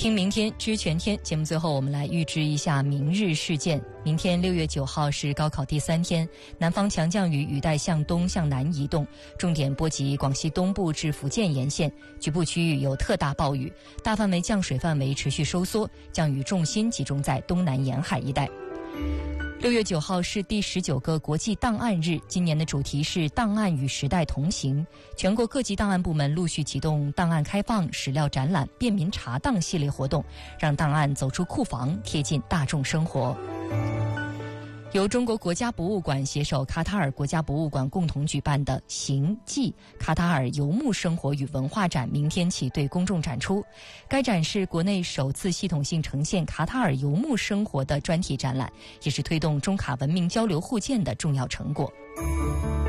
听明天知全天，节目最后我们来预知一下明日事件。明天6月9号是高考第3天，南方强降雨雨带向东向南移动，重点波及广西东部至福建沿线，局部区域有特大暴雨，大范围降水范围持续收缩，降雨重心集中在东南沿海一带。6月9号是第19个国际档案日，今年的主题是档案与时代同行。全国各级档案部门陆续启动档案开放、史料展览、便民查档系列活动，让档案走出库房，贴近大众生活。由中国国家博物馆携手卡塔尔国家博物馆共同举办的行记卡塔尔游牧生活与文化展明天起对公众展出。该展是国内首次系统性呈现卡塔尔游牧生活的专题展览，也是推动中卡文明交流互鉴的重要成果。